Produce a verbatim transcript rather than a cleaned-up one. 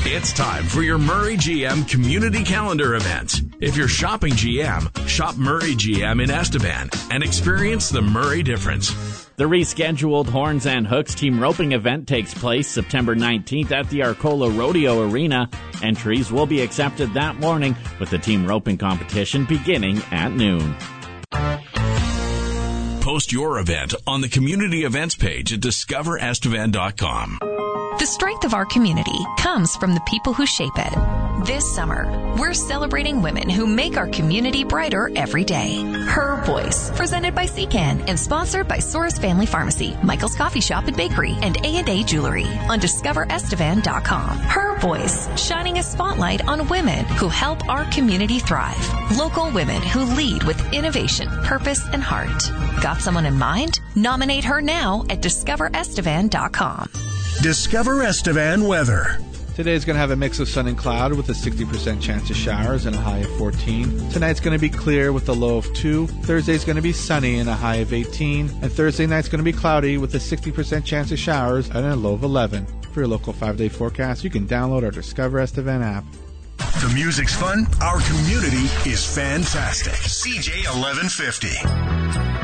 It's time for your Murray G M Community Calendar event. If you're shopping G M, shop Murray G M in Estevan and experience the Murray difference. The rescheduled Horns and Hooks team roping event takes place September nineteenth at the Arcola Rodeo Arena. Entries will be accepted that morning with the team roping competition beginning at noon. Post your event on the community events page at discover estevan dot com. The strength of our community comes from the people who shape it. This summer, we're celebrating women who make our community brighter every day. Her Voice, presented by C C A N and sponsored by Soros Family Pharmacy, Michael's Coffee Shop and Bakery, and A and A Jewelry on discover estevan dot com. Her Voice, shining a spotlight on women who help our community thrive. Local women who lead with innovation, purpose, and heart. Got someone in mind? Nominate her now at discover estevan dot com. Discover Estevan weather. Today is going to have a mix of sun and cloud with a sixty percent chance of showers and a high of fourteen. Tonight's going to be clear with a low of two. Thursday's going to be sunny and a high of eighteen. And Thursday night's going to be cloudy with a sixty percent chance of showers and a low of eleven. For your local five-day forecast, you can download our Discover Estevan app. The music's fun. Our community is fantastic. C J eleven fifty.